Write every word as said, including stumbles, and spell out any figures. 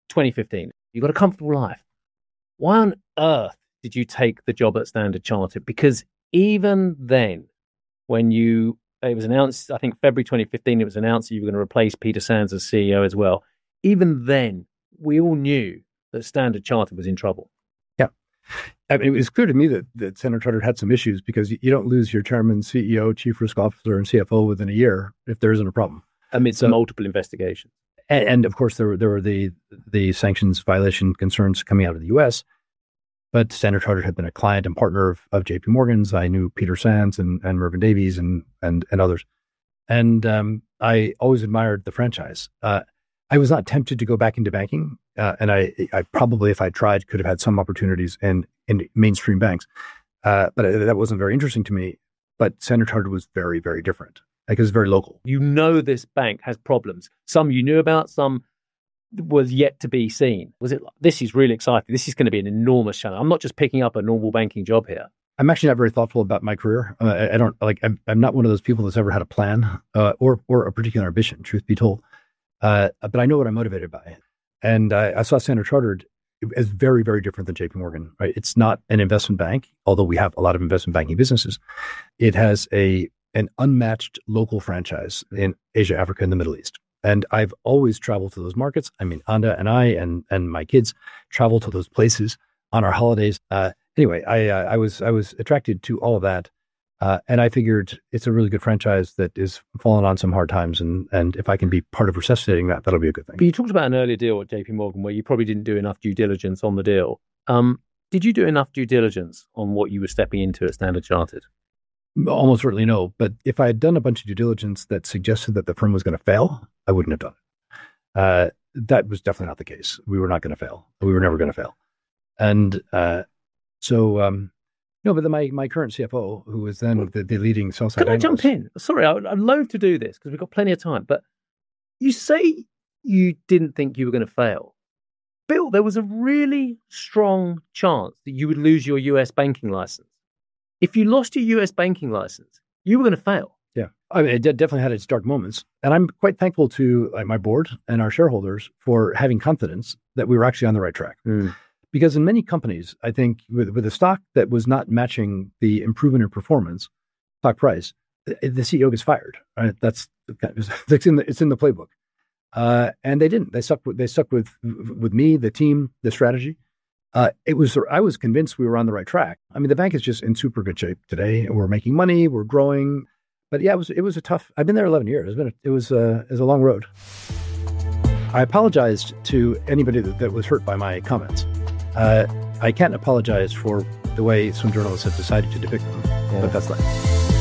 twenty fifteen. You've got a comfortable life. Why on earth did you take the job at Standard Chartered? Because even then, when you, it was announced, I think February twenty fifteen, it was announced that you were going to replace Peter Sands as C E O as well. Even then, we all knew that Standard Chartered was in trouble. Yeah. I mean, it was clear to me that, that Standard Chartered had some issues because you don't lose your chairman, C E O, chief risk officer, and C F O within a year if there isn't a problem. Amidst so, multiple investigations. And, and of course, there were, there were the, the sanctions violation concerns coming out of the U S, but Standard Chartered had been a client and partner of, of J P Morgan's. I knew Peter Sands and, and Mervyn Davies and, and, and others. And um, I always admired the franchise. Uh, I was not tempted to go back into banking. Uh, and I, I probably, if I tried, could have had some opportunities in, in mainstream banks. Uh, but that wasn't very interesting to me. But Standard Chartered was very, very different. Like, it was very local. You know this bank has problems. Some you knew about, some was yet to be seen. Was it, this is really exciting. This is going to be an enormous challenge. I'm not just picking up a normal banking job here. I'm actually not very thoughtful about my career. Uh, I, I don't, like, I'm, I'm not one of those people that's ever had a plan uh, or or a particular ambition, truth be told. Uh, but I know what I'm motivated by. And I, I saw Standard Chartered as very, very different than J P Morgan, right? It's not an investment bank, although we have a lot of investment banking businesses. It has a an unmatched local franchise in Asia, Africa, and the Middle East. And I've always traveled to those markets. I mean, Anda and I and and my kids travel to those places on our holidays. Uh, anyway, I uh, I was I was attracted to all of that. Uh, and I figured it's a really good franchise that is fallen on some hard times. And, and if I can be part of resuscitating that, that'll be a good thing. But you talked about an earlier deal at J P Morgan where you probably didn't do enough due diligence on the deal. Um, did you do enough due diligence on what you were stepping into at Standard Chartered? Almost certainly no. But if I had done a bunch of due diligence that suggested that the firm was going to fail, I wouldn't have done it. Uh, that was definitely not the case. We were not going to fail. We were never going to fail. And uh, so... Um, No, but the, my my current C F O, who was then the, the leading sell side Can I analyst. jump in? Sorry, I, I'd love to do this because we've got plenty of time. But you say you didn't think you were going to fail. Bill, there was a really strong chance that you would lose your U S banking license. If you lost your U S banking license, you were going to fail. Yeah, I mean, it definitely had its dark moments. And I'm quite thankful to like, my board and our shareholders for having confidence that we were actually on the right track. Mm. Because in many companies, I think with, with a stock that was not matching the improvement in performance, stock price, the C E O gets fired. Right? That's it's in the it's in the playbook, uh, and they didn't. They stuck with they stuck with with me, the team, the strategy. Uh, it was I was convinced we were on the right track. I mean, the bank is just in super good shape today. We're making money. We're growing. But yeah, it was it was a tough. I've been there eleven years. It's been a, it was a, it was a long road. I apologized to anybody that, that was hurt by my comments. Uh, I can't apologize for the way some journalists have decided to depict them, yeah. But that's life.